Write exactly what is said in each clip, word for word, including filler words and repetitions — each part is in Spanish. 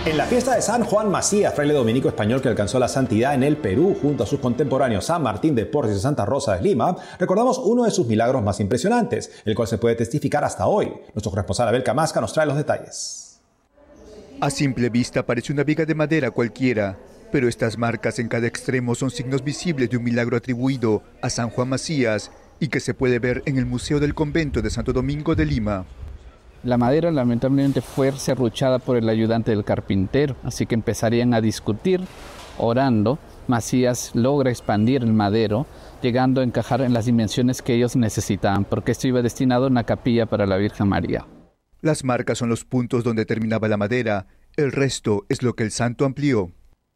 En la fiesta de San Juan Macías, fraile dominico español que alcanzó la santidad en el Perú junto a sus contemporáneos San Martín de Porres y Santa Rosa de Lima, recordamos uno de sus milagros más impresionantes, el cual se puede testificar hasta hoy. Nuestro corresponsal Abel Camasca nos trae los detalles. A simple vista parece una viga de madera cualquiera, pero estas marcas en cada extremo son signos visibles de un milagro atribuido a San Juan Macías y que se puede ver en el Museo del Convento de Santo Domingo de Lima. La madera lamentablemente fue serruchada por el ayudante del carpintero, así que empezarían a discutir, orando. Macías logra expandir el madero, llegando a encajar en las dimensiones que ellos necesitaban, porque esto iba destinado a una capilla para la Virgen María. Las marcas son los puntos donde terminaba la madera, el resto es lo que el santo amplió.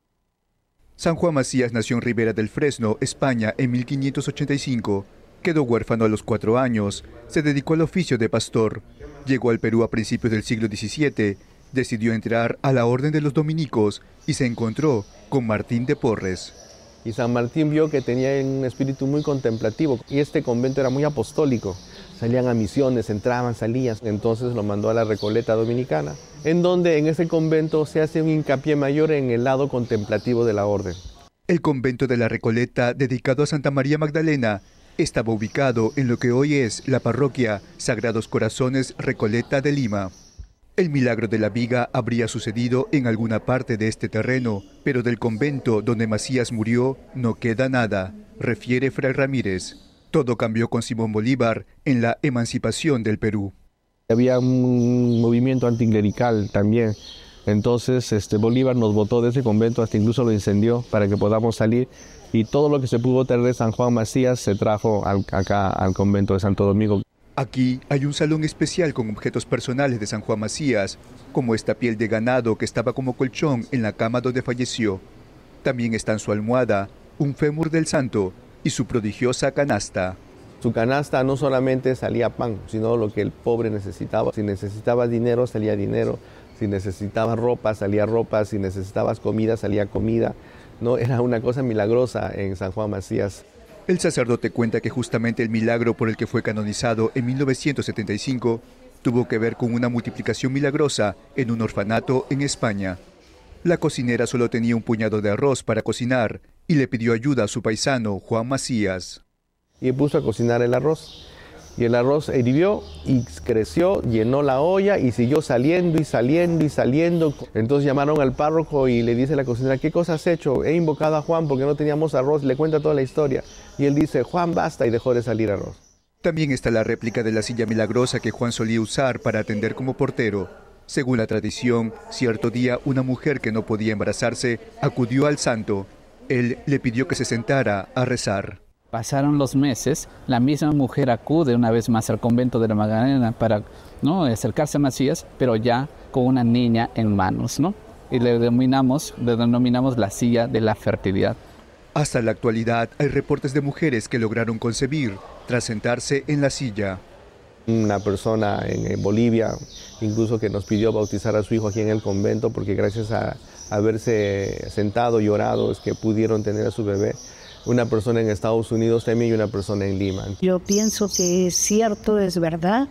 San Juan Macías nació en Ribera del Fresno, España, en mil quinientos ochenta y cinco. Quedó huérfano a los cuatro años, se dedicó al oficio de pastor. Llegó al Perú a principios del siglo diecisiete, decidió entrar a la Orden de los Dominicos y se encontró con Martín de Porres. Y San Martín vio que tenía un espíritu muy contemplativo y este convento era muy apostólico. Salían a misiones, entraban, salían. Entonces lo mandó a la Recoleta Dominicana, en donde en ese convento se hace un hincapié mayor en el lado contemplativo de la orden. El convento de la Recoleta, dedicado a Santa María Magdalena, estaba ubicado en lo que hoy es la parroquia Sagrados Corazones Recoleta de Lima. El milagro de la viga habría sucedido en alguna parte de este terreno, pero del convento donde Macías murió no queda nada, refiere Fray Ramírez. Todo cambió con Simón Bolívar en la emancipación del Perú. Había un movimiento anticlerical también. Entonces este, Bolívar nos botó de ese convento, hasta incluso lo incendió para que podamos salir. Y todo lo que se pudo traer de San Juan Macías se trajo al, acá al convento de Santo Domingo. Aquí hay un salón especial con objetos personales de San Juan Macías, como esta piel de ganado que estaba como colchón en la cama donde falleció. También están su almohada, un fémur del santo y su prodigiosa canasta. Su canasta no solamente salía pan, sino lo que el pobre necesitaba. Si necesitaba dinero, salía dinero. Si necesitabas ropa, salía ropa. Si necesitabas comida, salía comida. No, era una cosa milagrosa en San Juan Macías. El sacerdote cuenta que justamente el milagro por el que fue canonizado en mil novecientos setenta y cinco tuvo que ver con una multiplicación milagrosa en un orfanato en España. La cocinera solo tenía un puñado de arroz para cocinar y le pidió ayuda a su paisano Juan Macías. Y puso a cocinar el arroz. Y el arroz hirvió y creció, llenó la olla y siguió saliendo y saliendo y saliendo. Entonces llamaron al párroco y le dice a la cocinera, ¿qué cosa has hecho? He invocado a Juan porque no teníamos arroz. Le cuenta toda la historia. Y él dice, Juan, basta, y dejó de salir arroz. También está la réplica de la silla milagrosa que Juan solía usar para atender como portero. Según la tradición, cierto día una mujer que no podía embarazarse acudió al santo. Él le pidió que se sentara a rezar. Pasaron los meses, la misma mujer acude una vez más al convento de la Magdalena para ¿no? acercarse a Macías, pero ya con una niña en manos, ¿no? Y le denominamos, le denominamos la silla de la fertilidad. Hasta la actualidad hay reportes de mujeres que lograron concebir tras sentarse en la silla. Una persona en Bolivia, incluso que nos pidió bautizar a su hijo aquí en el convento, porque gracias a haberse sentado y orado es que pudieron tener a su bebé. Una persona en Estados Unidos también y una persona en Lima. Yo pienso que es cierto, es verdad,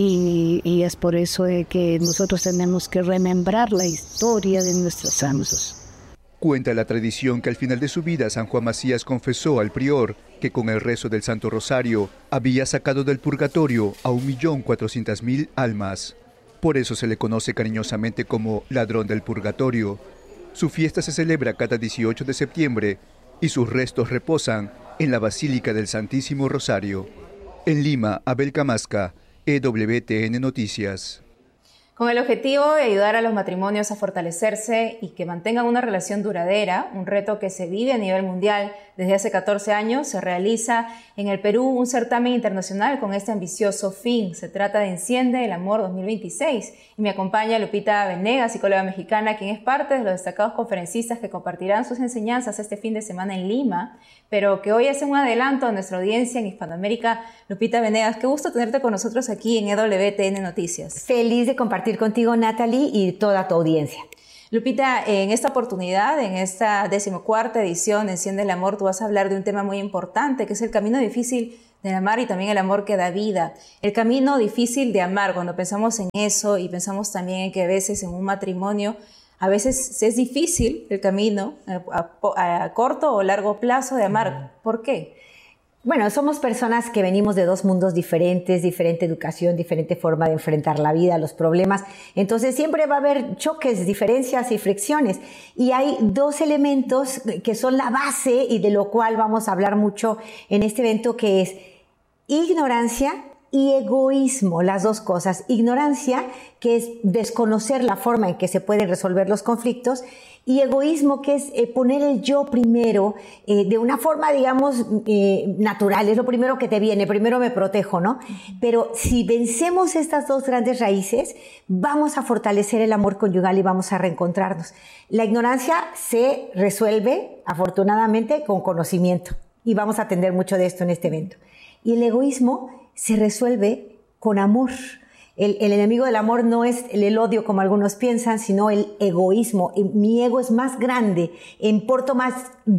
y, y es por eso de que nosotros tenemos que remembrar la historia de nuestros santos. Cuenta la tradición que al final de su vida San Juan Macías confesó al prior que con el rezo del Santo Rosario había sacado del purgatorio a un millón cuatrocientas mil almas. Por eso se le conoce cariñosamente como ladrón del purgatorio. Su fiesta se celebra cada dieciocho de septiembre y sus restos reposan en la Basílica del Santísimo Rosario. En Lima, Abel Camasca, E W T N Noticias. Con el objetivo de ayudar a los matrimonios a fortalecerse y que mantengan una relación duradera, un reto que se vive a nivel mundial desde hace catorce años, se realiza en el Perú un certamen internacional con este ambicioso fin. Se trata de Enciende el Amor dos mil veintiséis y me acompaña Lupita Venegas, psicóloga mexicana, quien es parte de los destacados conferencistas que compartirán sus enseñanzas este fin de semana en Lima, pero que hoy hace un adelanto a nuestra audiencia en Hispanoamérica. Lupita Venegas, qué gusto tenerte con nosotros aquí en E W T N Noticias. Feliz de compartir contigo, Natalie, y toda tu audiencia. Lupita, en esta oportunidad, en esta decimocuarta edición de Enciende el Amor, tú vas a hablar de un tema muy importante, que es el camino difícil del amar y también el amor que da vida. El camino difícil de amar, cuando pensamos en eso y pensamos también en que a veces en un matrimonio A veces es difícil el camino a, a, a corto o largo plazo de amar. ¿Por qué? Bueno, somos personas que venimos de dos mundos diferentes, diferente educación, diferente forma de enfrentar la vida, los problemas. Entonces siempre va a haber choques, diferencias y fricciones. Y hay dos elementos que son la base y de lo cual vamos a hablar mucho en este evento, que es ignorancia y egoísmo, las dos cosas. Ignorancia, que es desconocer la forma en que se pueden resolver los conflictos, y egoísmo, que es eh, poner el yo primero, eh, de una forma, digamos, eh, natural. Es lo primero que te viene, primero me protejo, ¿no? Pero si vencemos estas dos grandes raíces, vamos a fortalecer el amor conyugal y vamos a reencontrarnos. La ignorancia se resuelve, afortunadamente, con conocimiento, y vamos a atender mucho de esto en este evento. Y el egoísmo se resuelve con amor. El, el enemigo del amor no es el, el odio como algunos piensan, sino el egoísmo. Mi ego es más grande, importo más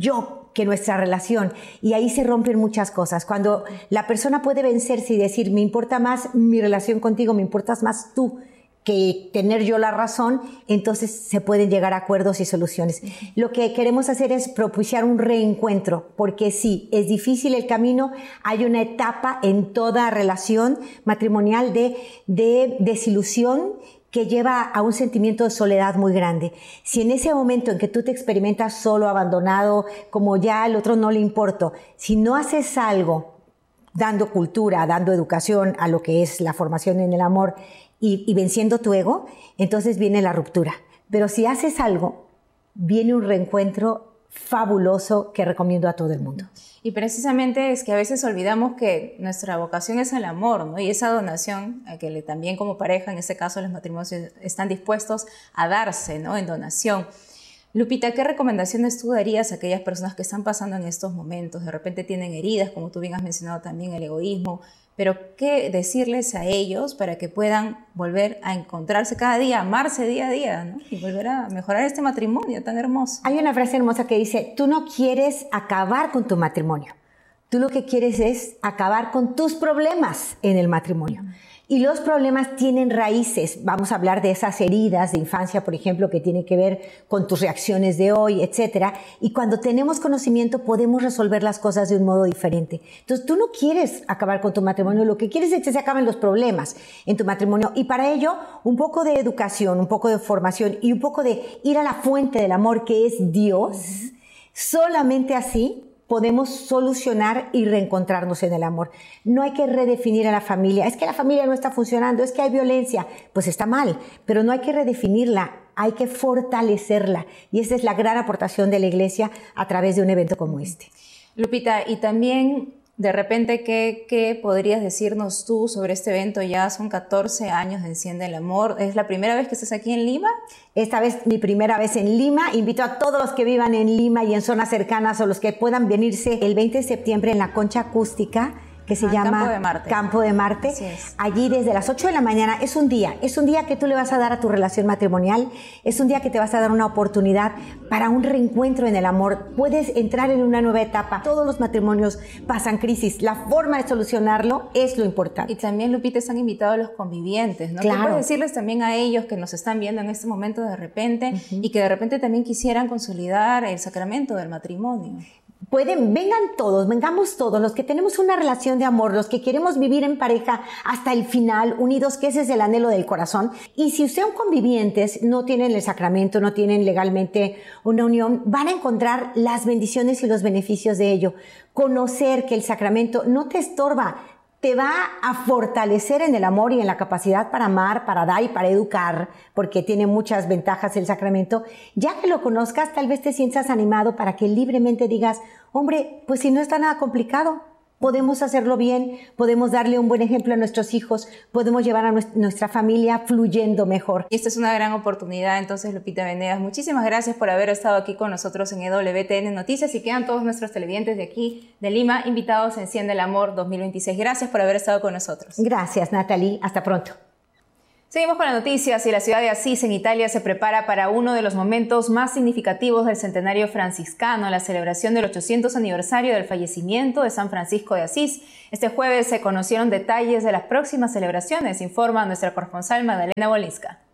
yo que nuestra relación. Y ahí se rompen muchas cosas. Cuando la persona puede vencerse y decir, me importa más mi relación contigo, me importas más tú que tener yo la razón, entonces se pueden llegar a acuerdos y soluciones. Lo que queremos hacer es propiciar un reencuentro, porque sí, es difícil el camino, hay una etapa en toda relación matrimonial de, de desilusión que lleva a un sentimiento de soledad muy grande. Si en ese momento en que tú te experimentas solo, abandonado, como ya al otro no le importo, si no haces algo dando cultura, dando educación a lo que es la formación en el amor, Y, y venciendo tu ego, entonces viene la ruptura. Pero si haces algo, viene un reencuentro fabuloso que recomiendo a todo el mundo. Y precisamente es que a veces olvidamos que nuestra vocación es el amor, ¿no? Y esa donación, a que le, también como pareja, en este caso los matrimonios están dispuestos a darse, ¿no? En donación. Lupita, ¿qué recomendaciones tú darías a aquellas personas que están pasando en estos momentos? De repente tienen heridas, como tú bien has mencionado también, el egoísmo, pero ¿qué decirles a ellos para que puedan volver a encontrarse cada día, amarse día a día, ¿no? Y volver a mejorar este matrimonio tan hermoso? Hay una frase hermosa que dice, tú no quieres acabar con tu matrimonio, tú lo que quieres es acabar con tus problemas en el matrimonio. Y los problemas tienen raíces. Vamos a hablar de esas heridas de infancia, por ejemplo, que tienen que ver con tus reacciones de hoy, etcétera. Y cuando tenemos conocimiento podemos resolver las cosas de un modo diferente. Entonces, tú no quieres acabar con tu matrimonio, lo que quieres es que se acaben los problemas en tu matrimonio. Y para ello, un poco de educación, un poco de formación y un poco de ir a la fuente del amor, que es Dios. Solamente así podemos solucionar y reencontrarnos en el amor. No hay que redefinir a la familia. Es que la familia no está funcionando, es que hay violencia. Pues está mal, pero no hay que redefinirla, hay que fortalecerla. Y esa es la gran aportación de la Iglesia a través de un evento como este. Lupita, y también, de repente, ¿qué, qué podrías decirnos tú sobre este evento? Ya son catorce años de Enciende el Amor. ¿Es la primera vez que estás aquí en Lima? Esta vez mi primera vez en Lima. Invito a todos los que vivan en Lima y en zonas cercanas o los que puedan venirse el veinte de septiembre en la Concha Acústica, que se ah, llama Campo de Marte. Campo de Marte. Allí desde las ocho de la mañana. Es un día, es un día que tú le vas a dar a tu relación matrimonial, es un día que te vas a dar una oportunidad para un reencuentro en el amor. Puedes entrar en una nueva etapa. Todos los matrimonios pasan crisis. La forma de solucionarlo es lo importante. Y también, Lupita, están invitados a los convivientes, ¿no? Claro. ¿Qué puedes decirles también a ellos que nos están viendo en este momento de repente uh-huh. y que de repente también quisieran consolidar el sacramento del matrimonio? Pueden, vengan todos, vengamos todos, los que tenemos una relación de amor, los que queremos vivir en pareja hasta el final, unidos, que ese es el anhelo del corazón. Y si son convivientes, no tienen el sacramento, no tienen legalmente una unión, van a encontrar las bendiciones y los beneficios de ello. Conocer que el sacramento no te estorba, te va a fortalecer en el amor y en la capacidad para amar, para dar y para educar, porque tiene muchas ventajas el sacramento. Ya que lo conozcas, tal vez te sientas animado para que libremente digas, hombre, pues si no está nada complicado, podemos hacerlo bien, podemos darle un buen ejemplo a nuestros hijos, podemos llevar a nuestra familia fluyendo mejor. Y esta es una gran oportunidad, entonces, Lupita Venegas, muchísimas gracias por haber estado aquí con nosotros en E W T N Noticias, y quedan todos nuestros televidentes de aquí, de Lima, invitados a Enciende el Amor dos mil veintiséis. Gracias por haber estado con nosotros. Gracias, Natalie. Hasta pronto. Seguimos con las noticias y la ciudad de Asís, en Italia, se prepara para uno de los momentos más significativos del centenario franciscano, la celebración del ochocientos aniversario del fallecimiento de San Francisco de Asís. Este jueves se conocieron detalles de las próximas celebraciones, informa nuestra corresponsal Magdalena Bolinska.